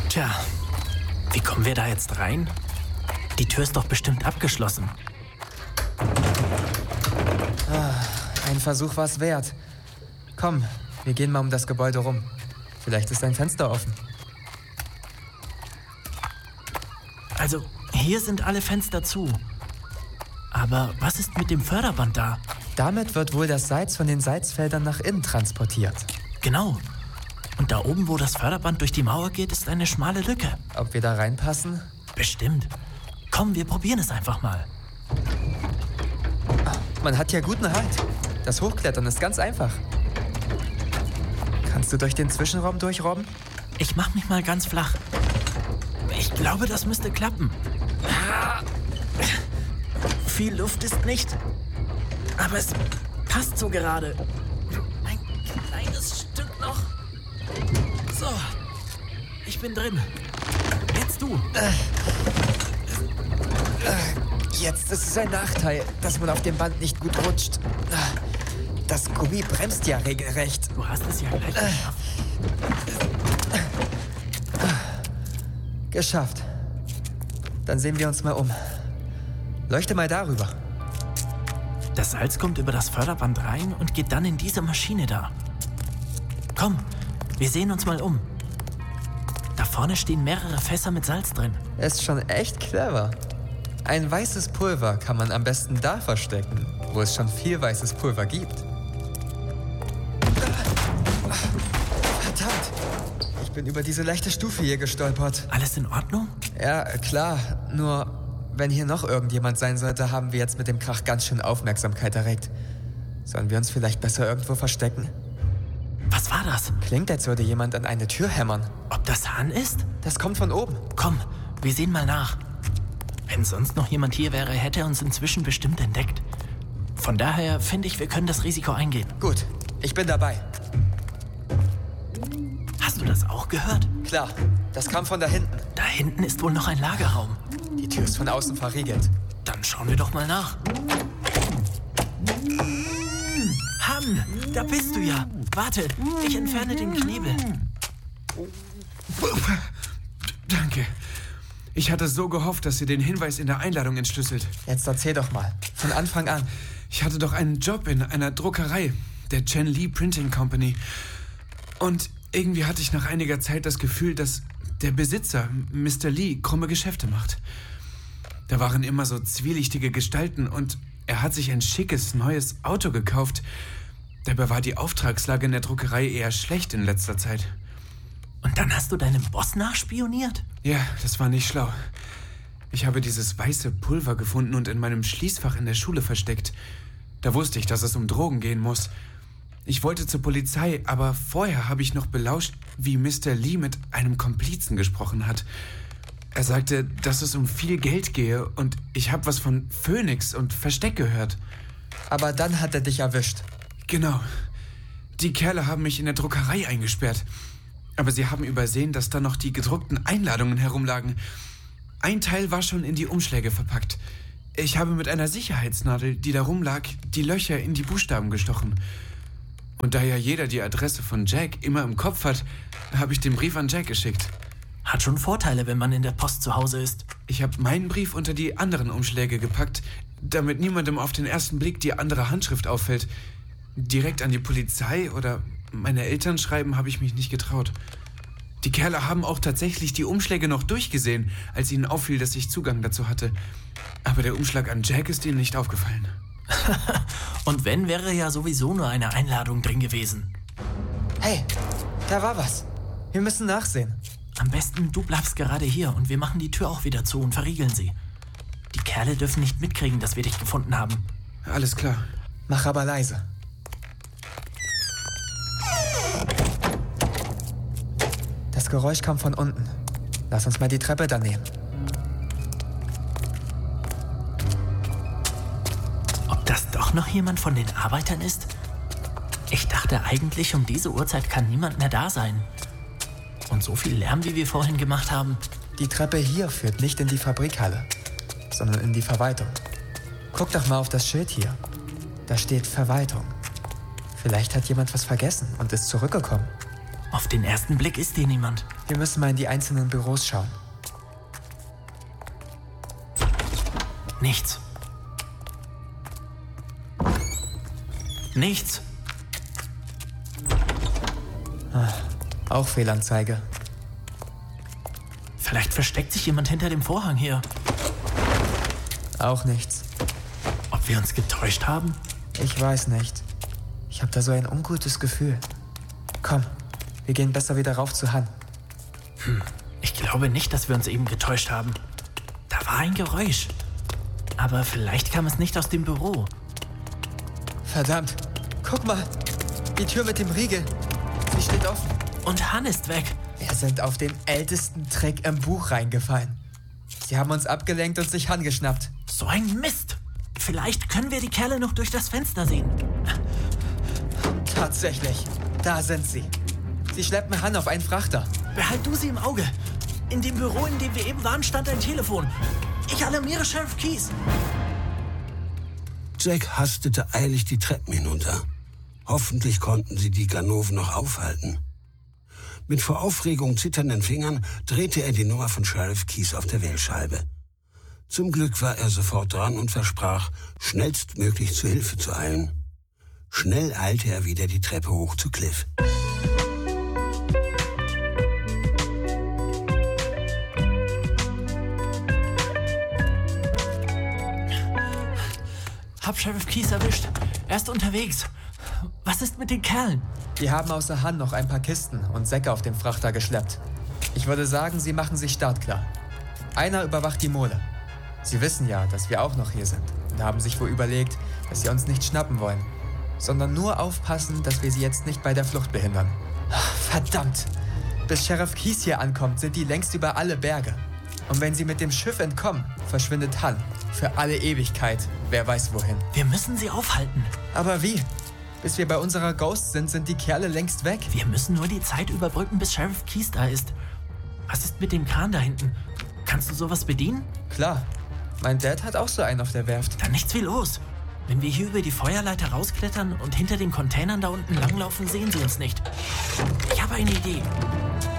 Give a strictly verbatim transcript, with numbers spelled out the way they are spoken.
Tja, wie kommen wir da jetzt rein? Die Tür ist doch bestimmt abgeschlossen. Ah, ein Versuch war es wert. Komm, wir gehen mal um das Gebäude rum. Vielleicht ist ein Fenster offen. Also, hier sind alle Fenster zu. Aber was ist mit dem Förderband da? Damit wird wohl das Salz von den Salzfeldern nach innen transportiert. Genau. Und da oben, wo das Förderband durch die Mauer geht, ist eine schmale Lücke. Ob wir da reinpassen? Bestimmt. Komm, wir probieren es einfach mal. Man hat ja guten Halt. Das Hochklettern ist ganz einfach. Kannst du durch den Zwischenraum durchrobben? Ich mach mich mal ganz flach. Ich glaube, das müsste klappen. Viel Luft ist nicht, aber es passt so gerade. Ein kleines Stück noch. So, ich bin drin. Jetzt du. Jetzt ist es ein Nachteil, dass man auf dem Band nicht gut rutscht. Das Gummi bremst ja regelrecht. Du hast es ja gleich geschafft. Geschafft. Dann sehen wir uns mal um. Leuchte mal darüber. Das Salz kommt über das Förderband rein und geht dann in diese Maschine da. Komm, wir sehen uns mal um. Da vorne stehen mehrere Fässer mit Salz drin. Ist schon echt clever. Ein weißes Pulver kann man am besten da verstecken, wo es schon viel weißes Pulver gibt. Verdammt! Ich bin über diese leichte Stufe hier gestolpert. Alles in Ordnung? Ja, klar. Nur, wenn hier noch irgendjemand sein sollte, haben wir jetzt mit dem Krach ganz schön Aufmerksamkeit erregt. Sollen wir uns vielleicht besser irgendwo verstecken? Was war das? Klingt, als würde jemand an eine Tür hämmern. Ob das Han ist? Das kommt von oben. Komm, wir sehen mal nach. Wenn sonst noch jemand hier wäre, hätte er uns inzwischen bestimmt entdeckt. Von daher finde ich, wir können das Risiko eingehen. Gut, ich bin dabei. Hast du das auch gehört? Klar, das kam von da hinten. Da hinten ist wohl noch ein Lagerraum. Die Tür ist von außen verriegelt. Dann schauen wir doch mal nach. Han, da bist du ja. Warte, ich entferne den Knebel. Danke. Ich hatte so gehofft, dass ihr den Hinweis in der Einladung entschlüsselt. Jetzt erzähl doch mal. Von Anfang an. Ich hatte doch einen Job in einer Druckerei, der Chen Lee Printing Company. Und irgendwie hatte ich nach einiger Zeit das Gefühl, dass der Besitzer, Mister Lee, krumme Geschäfte macht. Da waren immer so zwielichtige Gestalten und er hat sich ein schickes, neues Auto gekauft. Dabei war die Auftragslage in der Druckerei eher schlecht in letzter Zeit. Und dann hast du deinem Boss nachspioniert? Ja, das war nicht schlau. Ich habe dieses weiße Pulver gefunden und in meinem Schließfach in der Schule versteckt. Da wusste ich, dass es um Drogen gehen muss. Ich wollte zur Polizei, aber vorher habe ich noch belauscht, wie Mister Lee mit einem Komplizen gesprochen hat. Er sagte, dass es um viel Geld gehe und ich habe was von Phoenix und Versteck gehört. Aber dann hat er dich erwischt. Genau. Die Kerle haben mich in der Druckerei eingesperrt. Aber sie haben übersehen, dass da noch die gedruckten Einladungen herumlagen. Ein Teil war schon in die Umschläge verpackt. Ich habe mit einer Sicherheitsnadel, die da rumlag, die Löcher in die Buchstaben gestochen. Und da ja jeder die Adresse von Jack immer im Kopf hat, habe ich den Brief an Jack geschickt. Hat schon Vorteile, wenn man in der Post zu Hause ist. Ich habe meinen Brief unter die anderen Umschläge gepackt, damit niemandem auf den ersten Blick die andere Handschrift auffällt. Direkt an die Polizei oder meine Eltern schreiben habe ich mich nicht getraut. Die Kerle haben auch tatsächlich die Umschläge noch durchgesehen, als ihnen auffiel, dass ich Zugang dazu hatte. Aber der Umschlag an Jack ist ihnen nicht aufgefallen. Und wenn, wäre ja sowieso nur eine Einladung drin gewesen. Hey, da war was. Wir müssen nachsehen. Am besten, du bleibst gerade hier und wir machen die Tür auch wieder zu und verriegeln sie. Die Kerle dürfen nicht mitkriegen, dass wir dich gefunden haben. Alles klar. Mach aber leise. Das Geräusch kam von unten. Lass uns mal die Treppe da nehmen. Ob das doch noch jemand von den Arbeitern ist? Ich dachte eigentlich, um diese Uhrzeit kann niemand mehr da sein. Und so viel Lärm, wie wir vorhin gemacht haben. Die Treppe hier führt nicht in die Fabrikhalle, sondern in die Verwaltung. Guck doch mal auf das Schild hier. Da steht Verwaltung. Vielleicht hat jemand was vergessen und ist zurückgekommen. Oh Auf den ersten Blick ist hier niemand. Wir müssen mal in die einzelnen Büros schauen. Nichts. Nichts. Ah, auch Fehlanzeige. Vielleicht versteckt sich jemand hinter dem Vorhang hier. Auch nichts. Ob wir uns getäuscht haben? Ich weiß nicht. Ich habe da so ein ungutes Gefühl. Komm, wir gehen besser wieder rauf zu Han. Hm, ich glaube nicht, dass wir uns eben getäuscht haben. Da war ein Geräusch. Aber vielleicht kam es nicht aus dem Büro. Verdammt, guck mal. Die Tür mit dem Riegel. Sie steht offen. Und Han ist weg. Wir sind auf den ältesten Trick im Buch reingefallen. Sie haben uns abgelenkt und sich Han geschnappt. So ein Mist. Vielleicht können wir die Kerle noch durch das Fenster sehen. Tatsächlich. Da sind sie. Sie schleppen Han auf einen Frachter. Behalt du sie im Auge. In dem Büro, in dem wir eben waren, stand ein Telefon. Ich alarmiere Sheriff Keys. Jack hastete eilig die Treppen hinunter. Hoffentlich konnten sie die Ganoven noch aufhalten. Mit vor Aufregung zitternden Fingern drehte er die Nummer von Sheriff Keys auf der Wählscheibe. Zum Glück war er sofort dran und versprach, schnellstmöglich zu Hilfe zu eilen. Schnell eilte er wieder die Treppe hoch zu Cliff. Hab Sheriff Keys erwischt. Er ist unterwegs. Was ist mit den Kerlen? Die haben außer Han noch ein paar Kisten und Säcke auf dem Frachter geschleppt. Ich würde sagen, sie machen sich startklar. Einer überwacht die Mole. Sie wissen ja, dass wir auch noch hier sind und haben sich wohl überlegt, dass sie uns nicht schnappen wollen, sondern nur aufpassen, dass wir sie jetzt nicht bei der Flucht behindern. Ach, verdammt! Bis Sheriff Keys hier ankommt, sind die längst über alle Berge. Und wenn sie mit dem Schiff entkommen, verschwindet Han für alle Ewigkeit, wer weiß wohin. Wir müssen sie aufhalten. Aber wie? Bis wir bei unserer Ghost sind, sind die Kerle längst weg. Wir müssen nur die Zeit überbrücken, bis Sheriff Keys da ist. Was ist mit dem Kran da hinten? Kannst du sowas bedienen? Klar. Mein Dad hat auch so einen auf der Werft. Dann nichts wie los. Wenn wir hier über die Feuerleiter rausklettern und hinter den Containern da unten langlaufen, sehen sie uns nicht. Ich habe eine Idee.